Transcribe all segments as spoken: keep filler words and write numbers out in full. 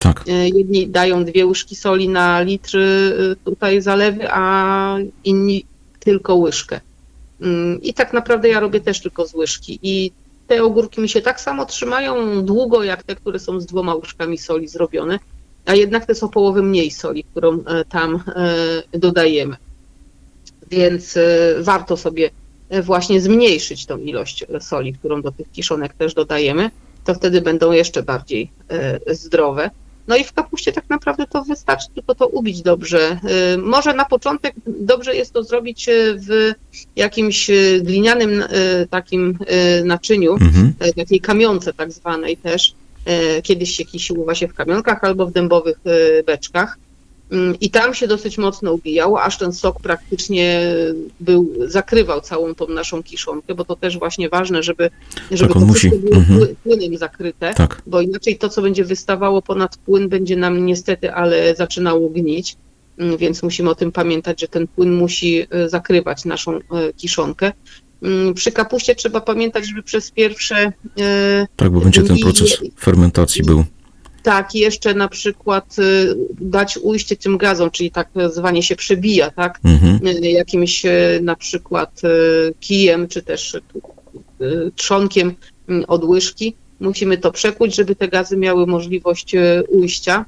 Tak. Jedni dają dwie łyżki soli na litr tutaj zalewy, a inni tylko łyżkę. I tak naprawdę ja robię też tylko z łyżki. I te ogórki mi się tak samo trzymają długo, jak te, które są z dwoma łyżkami soli zrobione, a jednak te są połowy mniej soli, którą tam dodajemy. Więc warto sobie właśnie zmniejszyć tą ilość soli, którą do tych kiszonek też dodajemy, to wtedy będą jeszcze bardziej zdrowe. No i w kapuście tak naprawdę to wystarczy tylko to ubić dobrze. Może na początek dobrze jest to zrobić w jakimś glinianym takim naczyniu, mhm. takiej kamionce tak zwanej też. Kiedyś się kisiło właśnie w kamionkach albo w dębowych beczkach. I tam się dosyć mocno ubijało, aż ten sok praktycznie był, zakrywał całą tą naszą kiszonkę, bo to też właśnie ważne, żeby, żeby tak, to musi. wszystko było Mhm. płynem zakryte, tak. bo inaczej to, co będzie wystawało ponad płyn, będzie nam niestety, ale zaczynało gnić, więc musimy o tym pamiętać, że ten płyn musi zakrywać naszą kiszonkę. Przy kapuście trzeba pamiętać, żeby przez pierwsze... Tak, bo będzie ten proces fermentacji był. Tak, jeszcze na przykład dać ujście tym gazom, czyli tak zwanie się przebija, tak? Mhm. Jakimś na przykład kijem, czy też trzonkiem od łyżki. Musimy to przekuć, żeby te gazy miały możliwość ujścia.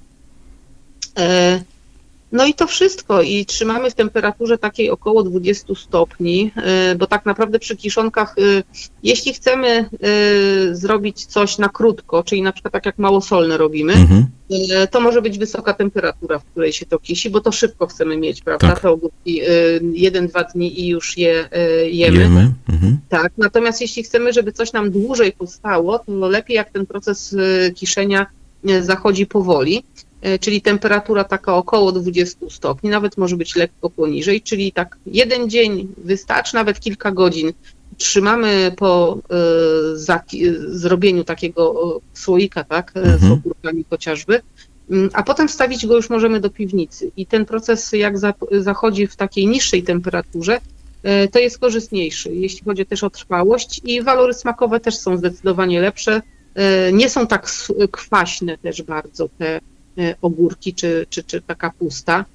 No i to wszystko i trzymamy w temperaturze takiej około dwudziestu stopni, bo tak naprawdę przy kiszonkach, jeśli chcemy zrobić coś na krótko, czyli na przykład tak jak małosolne robimy, mhm. to może być wysoka temperatura, w której się to kisi, bo to szybko chcemy mieć, prawda? Tak. Te ogórki jeden, dwa dni i już je jemy. jemy. Mhm. Tak, natomiast jeśli chcemy, żeby coś nam dłużej powstało, to lepiej jak ten proces kiszenia zachodzi powoli. Czyli temperatura taka około dwudziestu stopni, nawet może być lekko poniżej, czyli tak jeden dzień wystarczy, nawet kilka godzin. Trzymamy po y, zaki, zrobieniu takiego słoika, tak, mhm. z ogórkami chociażby, a potem wstawić go już możemy do piwnicy. I ten proces jak za, zachodzi w takiej niższej temperaturze, y, to jest korzystniejszy, jeśli chodzi też o trwałość i walory smakowe też są zdecydowanie lepsze. Y, nie są tak kwaśne też bardzo te ogórki czy, czy, czy ta kapusta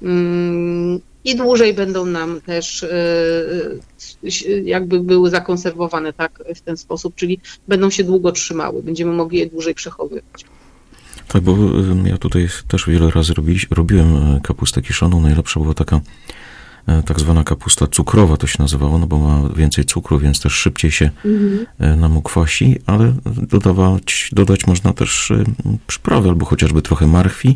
i dłużej będą nam też jakby były zakonserwowane tak w ten sposób, czyli będą się długo trzymały, będziemy mogli je dłużej przechowywać. Tak, bo ja tutaj też wiele razy robi, robiłem kapustę kiszoną, najlepsza była taka tak zwana kapusta cukrowa, to się nazywało, no bo ma więcej cukru, więc też szybciej się mhm. nam ukwasi, ale dodawać, dodać można też przyprawy, albo chociażby trochę marchwi.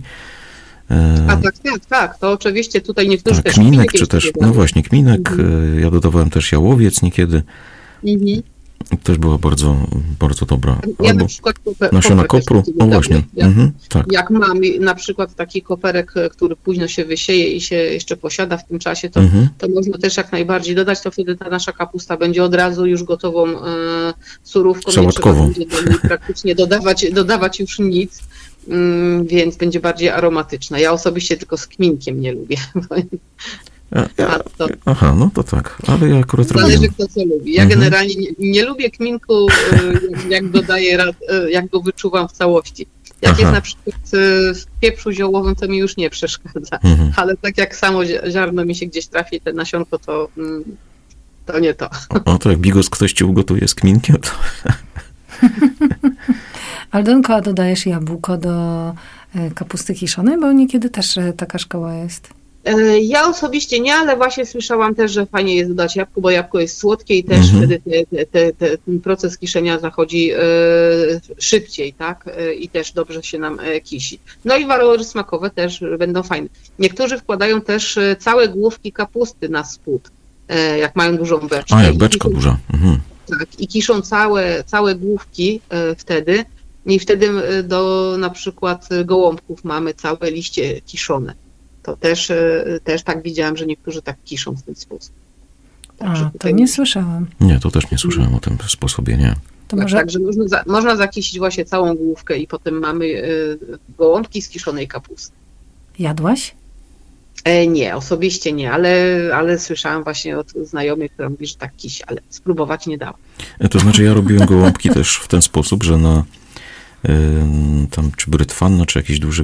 A tak, tak, tak, to oczywiście tutaj niektórzy tak, też kminek, czy też, no właśnie, kminek, mhm. ja dodawałem też jałowiec niekiedy. Mhm. Też była bardzo, bardzo dobra. Ja Albo na przykład koper, nasiona kopru, o właśnie. Jak, mhm, tak. jak mam na przykład taki koperek, który późno się wysieje i się jeszcze posiada w tym czasie, to, mhm. to można też jak najbardziej dodać, to wtedy ta nasza kapusta będzie od razu już gotową e, surówką. Sałatkową. Nie trzeba będzie do niej praktycznie dodawać, dodawać już nic, mm, więc będzie bardziej aromatyczna. Ja osobiście tylko z kminkiem nie lubię. Ja, ja, aha, no to tak, ale ja akurat Zależy robię. kto co lubi. Ja mhm. generalnie nie, nie lubię kminku, jak dodaję, jak go wyczuwam w całości. Jak aha. jest na przykład w pieprzu ziołowym, to mi już nie przeszkadza, mhm. ale tak jak samo ziarno mi się gdzieś trafi, te nasionko, to, to nie to. O, to jak bigos ktoś ci ugotuje z kminkiem, to... Aldonko, a dodajesz jabłko do kapusty kiszonej? Bo niekiedy też taka szkoła jest. Ja osobiście nie, ale właśnie słyszałam też, że fajnie jest dodać jabłko, bo jabłko jest słodkie i też mhm. wtedy te, te, te, ten proces kiszenia zachodzi e, szybciej, tak? E, I też dobrze się nam e, kisi. No i walory smakowe też będą fajne. Niektórzy wkładają też całe główki kapusty na spód, e, jak mają dużą beczkę. A, jak beczka duża. Mhm. Tak, i kiszą całe, całe główki e, wtedy i wtedy do na przykład gołąbków mamy całe liście kiszone. To też, też tak widziałam, że niektórzy tak kiszą w ten sposób. A, to nie słyszałam. Nie, to też nie słyszałem o tym sposobie, nie. To tak, może... Także można, za, można zakisić właśnie całą główkę i potem mamy y, gołąbki z kiszonej kapusty. Jadłaś? E, nie, osobiście nie, ale, ale słyszałam właśnie od znajomych, która mówi, że tak kisi, ale spróbować nie dała. To znaczy ja robiłem gołąbki też w ten sposób, że na tam czy brytwanna, czy jakiś duży